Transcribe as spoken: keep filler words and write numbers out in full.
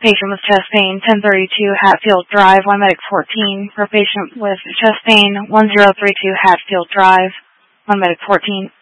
patient with chest pain, ten thirty-two Hatfield Drive, one medic fourteen. For patient with chest pain, one zero three two Hatfield Drive, one medic fourteen.